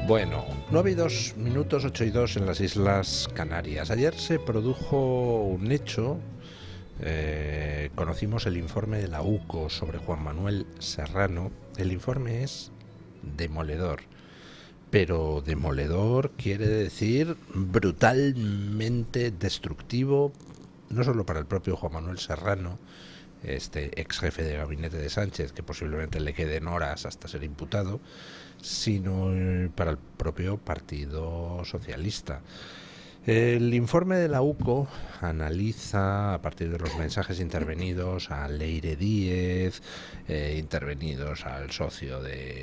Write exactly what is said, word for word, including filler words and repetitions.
Bueno, nueve y dos minutos, ocho y dos en las Islas Canarias. Ayer se produjo un hecho. Eh, conocimos el informe de la U C O sobre Juan Manuel Serrano. El informe es demoledor. Pero demoledor quiere decir brutalmente destructivo, no solo para el propio Juan Manuel Serrano, este ex jefe de gabinete de Sánchez, que posiblemente le queden horas hasta ser imputado, sino para el propio Partido Socialista. El informe de la U C O analiza, a partir de los mensajes intervenidos a Leire Díez, eh, intervenidos al socio de